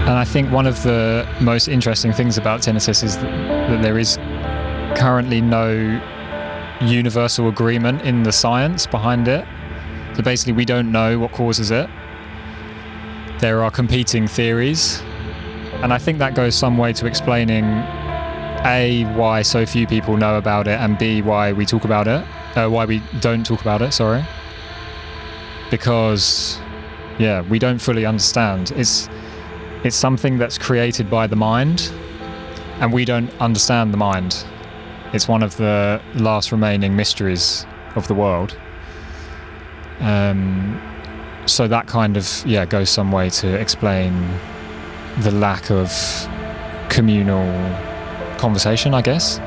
And I think one of the most interesting things about tinnitus is that there is currently no universal agreement in the science behind it. So basically we don't know what causes it. There are competing theories, and I think that goes some way to explaining A, why so few people know about it, and B, why we talk about it, why we don't talk about it, sorry. Because, yeah, we don't fully understand. It's something that's created by the mind, and we don't understand the mind. It's one of the last remaining mysteries of the world. So that kind of, goes some way to explain the lack of communal conversation, I guess.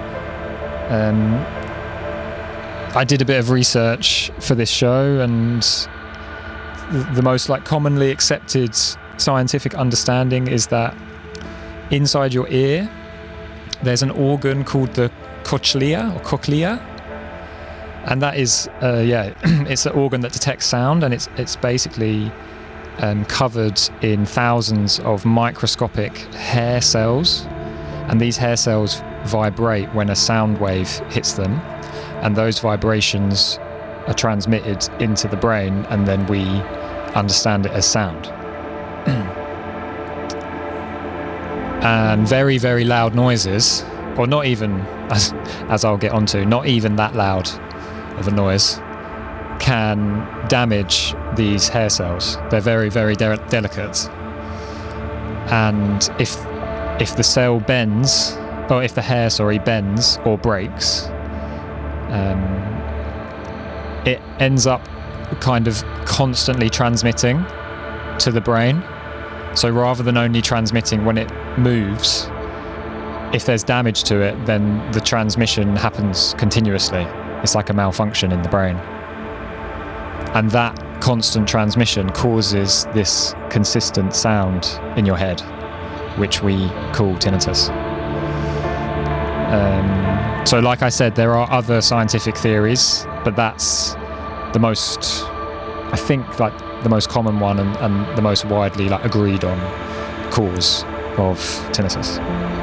I did a bit of research for this show, and the most commonly accepted scientific understanding is that inside your ear there's an organ called the cochlea, and that is it's an organ that detects sound, and it's basically covered in thousands of microscopic hair cells, and these hair cells vibrate when a sound wave hits them, and those vibrations are transmitted into the brain, and then we understand it as sound. And very, very loud noises, or not even, as I'll get onto, not even that loud of a noise, can damage these hair cells. They're very, very delicate. And if the cell bends, or if the hair, bends or breaks, it ends up kind of constantly transmitting to the brain. So rather than only transmitting when it moves, if there's damage to it, then the transmission happens continuously. It's like a malfunction in the brain. And that constant transmission causes this consistent sound in your head, which we call tinnitus. So like I said, there are other scientific theories, but that's the most, I think, the most common one and the most widely agreed on cause of tinnitus.